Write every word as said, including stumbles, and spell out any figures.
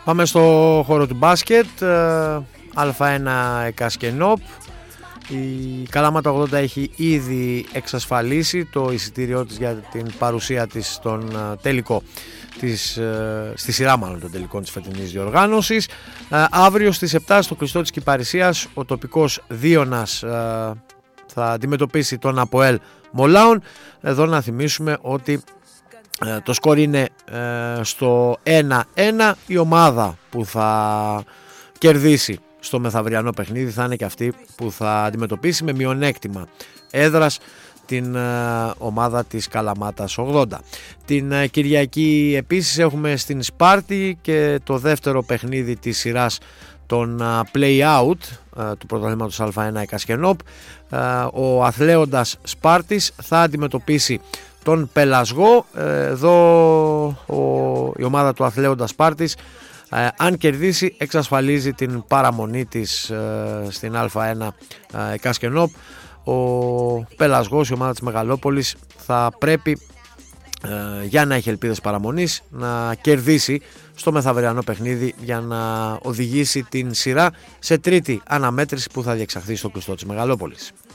Πάμε στο χώρο του μπάσκετ. Α1 Εκάσκενόπ. Η Καλαμάτα ογδόντα έχει ήδη εξασφαλίσει το εισιτήριό της για την παρουσία της στον τελικό της, στη σειρά μάλλον των τελικών της φετινής διοργάνωσης. Αύριο στις επτά στο κλειστό της Κυπαρισίας ο τοπικός Δίωνας θα αντιμετωπίσει τον ΑΠΟΕΛ Μολάων. Εδώ να θυμίσουμε ότι το σκορ είναι στο ένα ένα. Η ομάδα που θα κερδίσει στο μεθαυριανό παιχνίδι θα είναι και αυτή που θα αντιμετωπίσει με μειονέκτημα έδρας την uh, ομάδα της Καλαμάτας ογδόντα. Την uh, Κυριακή επίσης έχουμε στην Σπάρτη και το δεύτερο παιχνίδι της σειράς των uh, play-out uh, του πρωταθλήματος Α1 Εκάσκενόπ. Uh, ο Αθλέοντας Σπάρτης θα αντιμετωπίσει τον Πελασγό. Uh, εδώ ο, η ομάδα του Αθλέοντα Σπάρτης Uh, αν κερδίσει εξασφαλίζει την παραμονή της uh, στην Α1 uh, Εκάσκενόπ. Ο Πελασγός, η ομάδα της Μεγαλόπολης, θα πρέπει uh, για να έχει ελπίδες παραμονής να κερδίσει στο μεθαυριανό παιχνίδι για να οδηγήσει την σειρά σε τρίτη αναμέτρηση που θα διεξαχθεί στο κλειστό της Μεγαλόπολης.